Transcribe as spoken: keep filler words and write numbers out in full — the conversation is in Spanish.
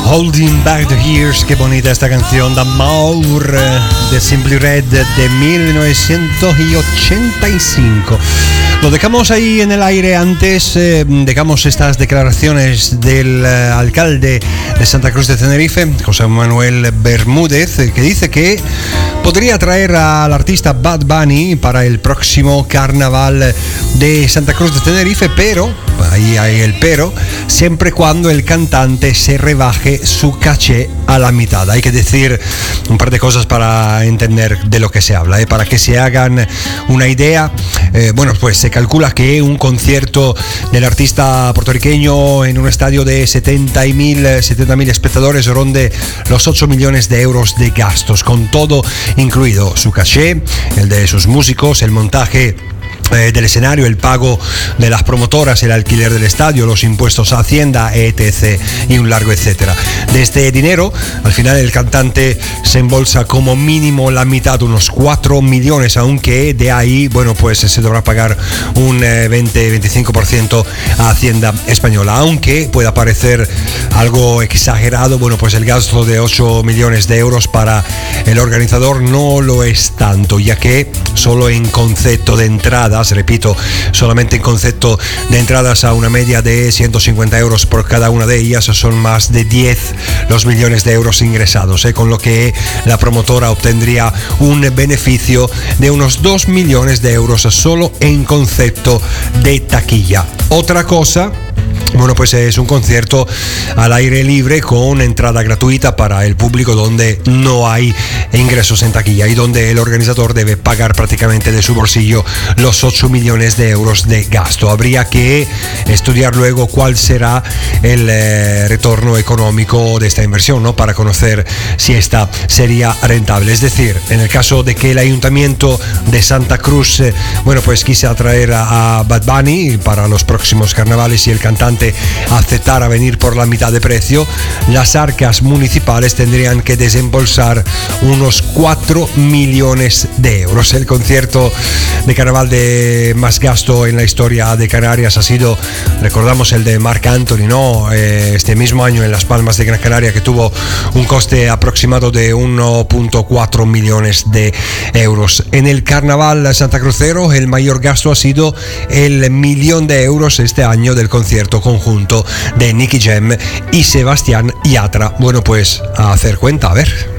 Holding Back the Years, qué bonita esta canción d'Amour de Simply Red de mil novecientos ochenta y cinco. Lo dejamos ahí en el aire antes, eh, dejamos estas declaraciones del eh, alcalde de Santa Cruz de Tenerife, José Manuel Bermúdez, eh, que dice que podría traer al artista Bad Bunny para el próximo carnaval de Santa Cruz de Tenerife, pero, ahí hay el pero, siempre cuando el cantante se rebaje su caché a la mitad. Hay que decir un par de cosas para entender de lo que se habla, ¿eh? Para que se hagan una idea. Eh, bueno, pues se calcula que un concierto del artista puertorriqueño en un estadio de setenta mil espectadores ronde los ocho millones de euros de gastos, con todo incluido: su caché, el de sus músicos, el montaje Eh, del escenario, el pago de las promotoras, el alquiler del estadio, los impuestos a Hacienda, etcétera, y un largo etcétera. De este dinero, al final el cantante se embolsa como mínimo la mitad, unos cuatro millones, aunque de ahí, bueno, pues se deberá pagar un eh, veinte veinticinco por ciento a Hacienda española. Aunque pueda parecer algo exagerado, bueno, pues el gasto de ocho millones de euros para el organizador no lo es tanto, ya que solo en concepto de entrada, repito, solamente en concepto de entradas a una media de ciento cincuenta euros por cada una de ellas, son más de diez los millones de euros ingresados, ¿eh? Con lo que la promotora obtendría un beneficio de unos dos millones de euros solo en concepto de taquilla. Otra cosa, bueno, pues es un concierto al aire libre con entrada gratuita para el público, donde no hay ingresos en taquilla y donde el organizador debe pagar prácticamente de su bolsillo los ocho millones de euros de gasto. Habría que estudiar luego cuál será el eh, retorno económico de esta inversión, ¿no? Para conocer si esta sería rentable. Es decir, en el caso de que el ayuntamiento de Santa Cruz, eh, bueno, pues quise atraer a, a Bad Bunny para los próximos carnavales y el cantante aceptara venir por la mitad de precio, las arcas municipales tendrían que desembolsar unos cuatro millones de euros. El concierto de carnaval de más gasto en la historia de Canarias ha sido, recordamos, el de Marc Anthony, ¿no? Eh, este mismo año en Las Palmas de Gran Canaria, que tuvo un coste aproximado de uno punto cuatro millones de euros. En el carnaval santacrucero el mayor gasto ha sido el millón de euros este año del concierto conjunto de Nicky Jam y Sebastián Yatra. Bueno, pues a hacer cuenta, a ver.